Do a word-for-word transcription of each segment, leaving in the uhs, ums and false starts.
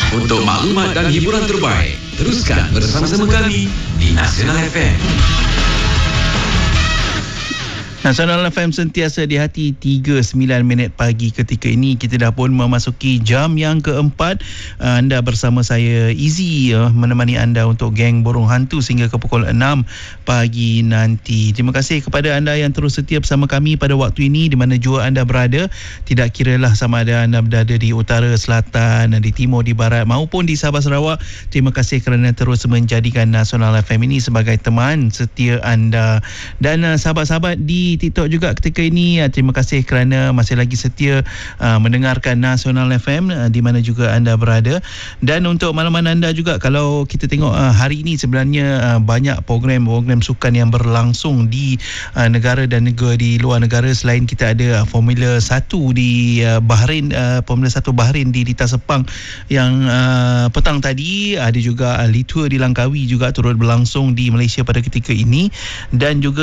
Untuk maklumat dan hiburan terbaik, teruskan bersama-sama kami di Nasional F M. Nasional F M sentiasa di hati. Tiga sembilan minit pagi ketika ini kita dah pun memasuki jam yang keempat. Anda bersama saya Izzy menemani anda untuk geng Burung Hantu sehingga ke pukul enam pagi nanti. Terima kasih kepada anda yang terus setia bersama kami pada waktu ini di mana jua anda berada. Tidak kiralah sama ada anda berada di utara, selatan, di timur, di barat maupun di Sabah Sarawak. Terima kasih kerana terus menjadikan Nasional F M ini sebagai teman setia anda. Dan sahabat-sahabat di TikTok juga ketika ini, terima kasih kerana masih lagi setia uh, mendengarkan Nasional F M uh, di mana juga anda berada. Dan untuk makluman anda juga, kalau kita tengok uh, hari ini sebenarnya uh, banyak program-program sukan yang berlangsung di uh, negara dan juga di luar negara. Selain kita ada uh, Formula satu di uh, Bahrain, uh, Formula satu Bahrain di Lita Sepang yang uh, petang tadi, ada juga uh, Litua di Langkawi juga turut berlangsung di Malaysia pada ketika ini. Dan juga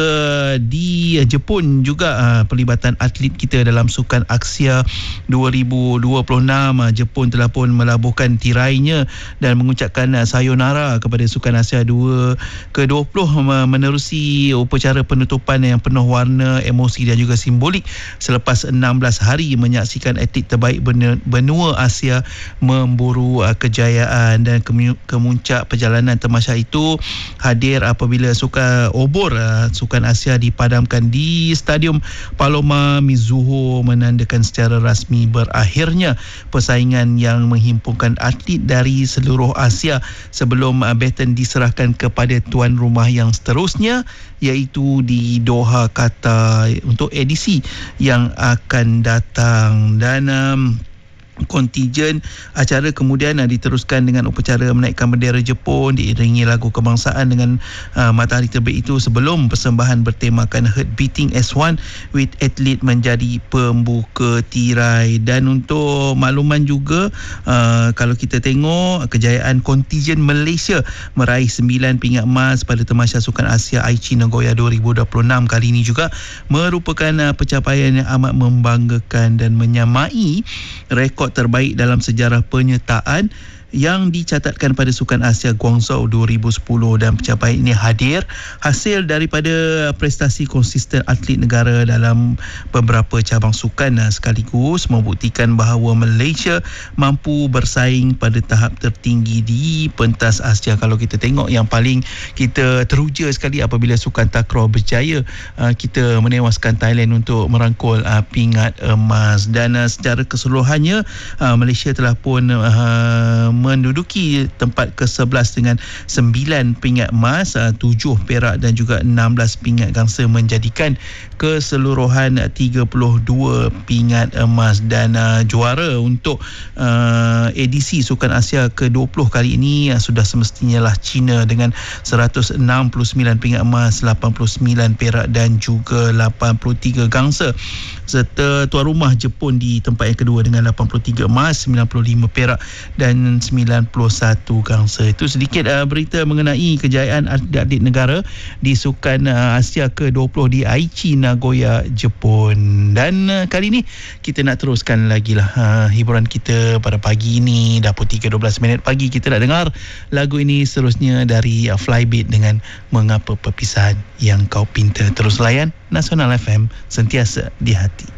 di uh, Jepun juga uh, pelibatan atlet kita dalam Sukan Aksia dua ribu dua puluh enam. uh, Jepun telah pun melabuhkan tirainya dan mengucapkan uh, sayonara kepada Sukan Asia dua ke dua puluh uh, menerusi upacara penutupan yang penuh warna, emosi dan juga simbolik selepas enam belas hari menyaksikan atlet terbaik benua Asia memburu uh, kejayaan. Dan kemuncak perjalanan tamasya itu hadir apabila sukan obor uh, Sukan Asia dipadamkan di di Stadium Paloma Mizuho, menandakan secara rasmi berakhirnya persaingan yang menghimpunkan atlet dari seluruh Asia sebelum baton diserahkan kepada tuan rumah yang seterusnya, iaitu di Doha, Qatar untuk edisi yang akan datang. Dan um, kontijen acara kemudian uh, diteruskan dengan upacara menaikkan bendera Jepun diiringi lagu kebangsaan dengan uh, matahari terbit itu sebelum persembahan bertemakan Heart Beating as One with atlet menjadi pembuka tirai. Dan untuk makluman juga, uh, kalau kita tengok kejayaan kontijen Malaysia meraih sembilan pingat emas pada Tamasya Sukan Asia Aichi Nagoya dua ribu dua puluh enam kali ini juga merupakan uh, pencapaian yang amat membanggakan dan menyamai rekod terbaik dalam sejarah penyertaan yang dicatatkan pada Sukan Asia Guangzhou dua ribu sepuluh. Dan pencapaian ini hadir hasil daripada prestasi konsisten atlet negara dalam beberapa cabang sukan, sekaligus membuktikan bahawa Malaysia mampu bersaing pada tahap tertinggi di pentas Asia. Kalau kita tengok, yang paling kita teruja sekali apabila Sukan Takraw berjaya, kita menewaskan Thailand untuk merangkul pingat emas. Dan secara keseluruhannya Malaysia telah pun menduduki tempat ke sebelas dengan sembilan pingat emas, tujuh perak dan juga enam belas pingat gangsa, menjadikan keseluruhan tiga puluh dua pingat emas. Dan uh, juara untuk uh, edisi Sukan Asia ke dua puluh kali ini uh, sudah semestinya lah China dengan seratus enam puluh sembilan pingat emas, lapan puluh sembilan perak dan juga lapan puluh tiga gangsa. Serta tuan rumah Jepun di tempat yang kedua dengan lapan puluh tiga emas, sembilan puluh lima perak dan sembilan puluh satu gangsa. Itu sedikit uh, berita mengenai kejayaan atlet negara di Sukan uh, Asia ke dua puluh di Aichi Nagoya, Jepun. Dan uh, kali ini kita nak teruskan lagi lah uh, hiburan kita pada pagi ini. Dah pun tiga dua belas minit pagi, kita nak dengar lagu ini seterusnya dari uh, Flybeat dengan Mengapa Perpisahan Yang Kau Pinta. Terus layan Nasional F M, sentiasa di hati.